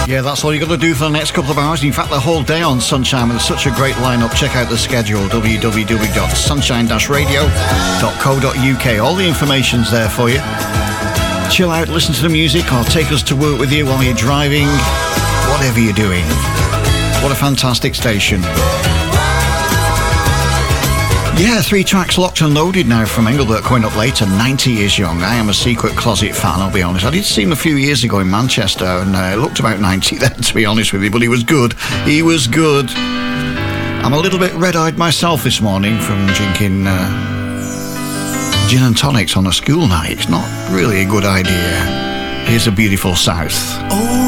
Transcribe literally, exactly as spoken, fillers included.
Yeah, that's all you got to do for the next couple of hours. In fact, the whole day on Sunshine with such a great lineup. Check out the schedule, w w w dot sunshine dash radio dot co dot u k. All the information's there for you. Chill out, listen to the music, or take us to work with you while you're driving. Whatever you're doing. What a fantastic station. Yeah, three tracks locked and loaded now from Engelbert coming up later. ninety Years Young. I am a Secret Closet fan, I'll be honest. I did see him a few years ago in Manchester, and uh, it looked about ninety then, to be honest with you, but he was good. He was good. I'm a little bit red-eyed myself this morning from drinking uh, gin and tonics on a school night. It's not really a good idea. Here's a Beautiful South. Oh.